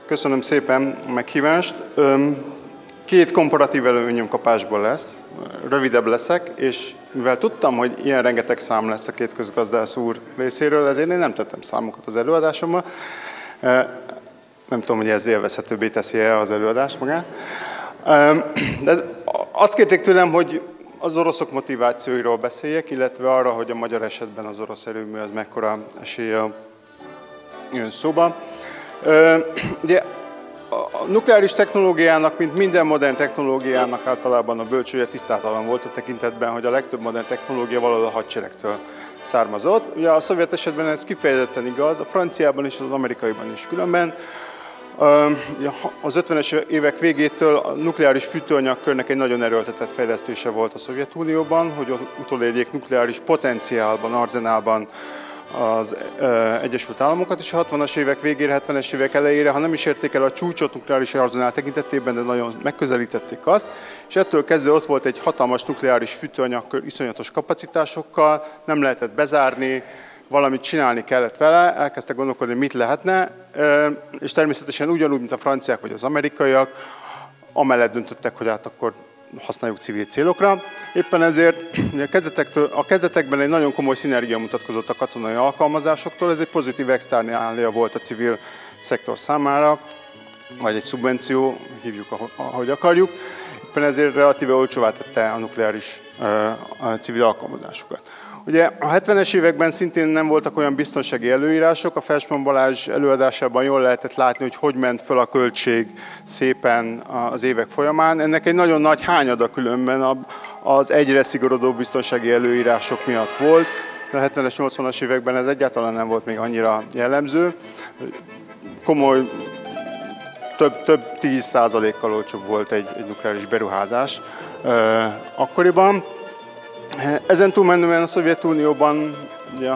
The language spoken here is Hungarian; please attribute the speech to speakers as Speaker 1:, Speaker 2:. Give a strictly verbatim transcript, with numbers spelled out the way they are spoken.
Speaker 1: Köszönöm szépen a meghívást. Két komparatív előnyömkapásból lesz, rövidebb leszek, és mivel tudtam, hogy ilyen rengeteg szám lesz a két közgazdász úr részéről, ezért én nem tettem számokat az előadásommal. Nem tudom, hogy ez élvezhetőbbé teszi-e az előadást magát. De azt kérték tőlem, hogy az oroszok motivációiról beszéljek, illetve arra, hogy a magyar esetben az orosz erőmű az mekkora eséllyel jön szóba. Ugye a nukleáris technológiának, mint minden modern technológiának általában a bölcsője tisztátalan volt a tekintetben, hogy a legtöbb modern technológia valahol a hadseregtől származott. Ugye a szovjet esetben ez kifejezetten igaz, a franciában és az amerikaiban is különben. Az ötvenes évek végétől a nukleáris fűtőanyagkörnek egy nagyon erőltetett fejlesztése volt a Szovjetunióban, hogy utolérjék nukleáris potenciálban, arzenálban az Egyesült Államokat, és a hatvanas évek végére, hetvenes évek elejére, ha nem is érték el a csúcsot nukleáris arzenál tekintetében, de nagyon megközelítették azt, és ettől kezdve ott volt egy hatalmas nukleáris fűtőanyagkör iszonyatos kapacitásokkal, nem lehetett bezárni, valamit csinálni kellett vele, elkezdtek gondolkodni, mit lehetne, és természetesen ugyanúgy, mint a franciák vagy az amerikaiak, amellett döntöttek, hogy hát akkor használjuk civil célokra. Éppen ezért a, kezdetektől, a kezdetekben egy nagyon komoly szinergia mutatkozott a katonai alkalmazásoktól, ez egy pozitív externália volt a civil szektor számára, vagy egy szubvenció, hívjuk ahogy akarjuk. Éppen ezért relatíve olcsóvá tette a nukleáris a civil alkalmazásokat. Ugye a hetvenes években szintén nem voltak olyan biztonsági előírások, a Felsman Balázs előadásában jól lehetett látni, hogy hogy ment föl a költség szépen az évek folyamán. Ennek egy nagyon nagy hányada különben az egyre szigorodó biztonsági előírások miatt volt. A hetvenes, nyolcvanas években ez egyáltalán nem volt még annyira jellemző. Komoly, több, több tíz százalékkal olcsóbb volt egy, egy nukleáris beruházás akkoriban. Ezen túlmenően a Szovjetunióban, ugye